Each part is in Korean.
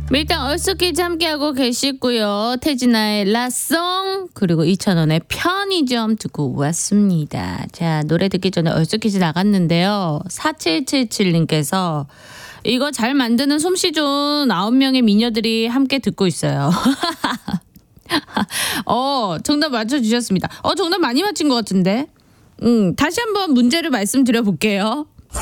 밀당 얼쑤키즈 함께하고 계시고요. 태진아의 라송 그리고 2,000원의 편의점 듣고 왔습니다. 자, 노래 듣기 전에 얼쑤키즈 나갔는데요. 4777님께서 이거 잘 만드는 솜씨 좋은 9명의 미녀들이 함께 듣고 있어요. 정답 맞춰주셨습니다. 정답 많이 맞힌 것 같은데. 다시 한번 문제를 말씀드려 볼게요.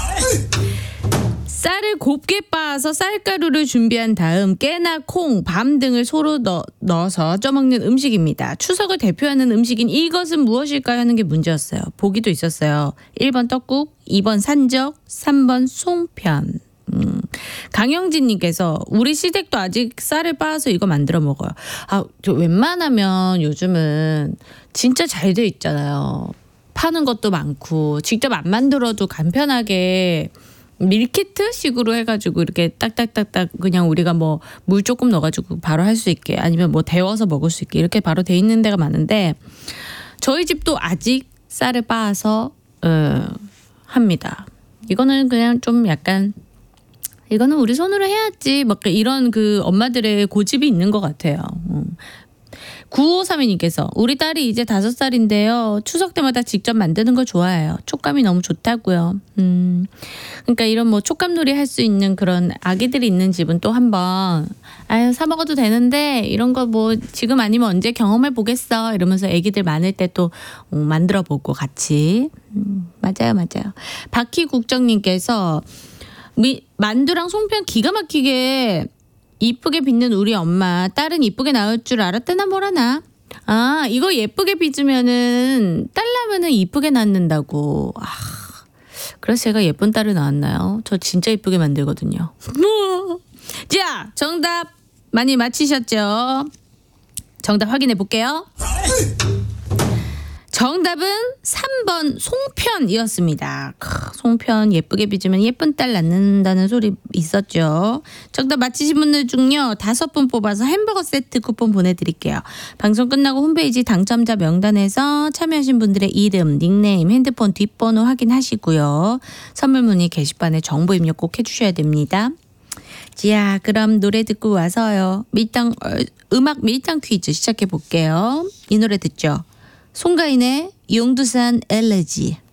쌀을 곱게 빻아서 쌀가루를 준비한 다음 깨나 콩, 밤 등을 소로 넣어서 쪄먹는 음식입니다. 추석을 대표하는 음식인 이것은 무엇일까요? 하는 게 문제였어요. 보기도 있었어요. 1번 떡국, 2번 산적, 3번 송편. 강영진님께서 우리 시댁도 아직 쌀을 빻아서 이거 만들어 먹어요. 저 웬만하면 요즘은 진짜 잘 돼 있잖아요. 파는 것도 많고 직접 안 만들어도 간편하게 밀키트 식으로 해가지고 이렇게 딱딱딱딱 그냥 우리가 뭐 물 조금 넣어가지고 바로 할 수 있게 아니면 뭐 데워서 먹을 수 있게 이렇게 바로 돼 있는 데가 많은데 저희 집도 아직 쌀을 빻아서 합니다. 이거는 그냥 좀 약간 이거는 우리 손으로 해야지 막 이런 그 엄마들의 고집이 있는 것 같아요. 9532님께서 우리 딸이 이제 5살인데요. 추석 때마다 직접 만드는 거 좋아해요. 촉감이 너무 좋다고요. 그러니까 이런 뭐 촉감놀이 할 수 있는 그런 아기들이 있는 집은 또 한번 사 먹어도 되는데 이런 거 뭐 지금 아니면 언제 경험해 보겠어 이러면서 아기들 많을 때 또 만들어 보고 같이. 맞아요. 박희국정님께서 만두랑 송편 기가 막히게 이쁘게 빚는 우리 엄마. 딸은 이쁘게 나올 줄 알았다나 뭐라나. 이거 예쁘게 빚으면은 딸 나면은 이쁘게 낳는다고. 그래서 제가 예쁜 딸을 낳았나요? 저 진짜 이쁘게 만들거든요. 자, 정답 많이 맞히셨죠? 정답 확인해 볼게요. 정답은 3번 송편이었습니다. 송편 예쁘게 빚으면 예쁜 딸 낳는다는 소리 있었죠. 정답 맞히신 분들 중요 5분 뽑아서 햄버거 세트 쿠폰 보내드릴게요. 방송 끝나고 홈페이지 당첨자 명단에서 참여하신 분들의 이름, 닉네임, 핸드폰 뒷번호 확인하시고요. 선물 문의 게시판에 정보 입력 꼭 해주셔야 됩니다. 자, 그럼 노래 듣고 와서요. 음악 밀당 퀴즈 시작해 볼게요. 이 노래 듣죠. 송가인의 용두산 엘레지.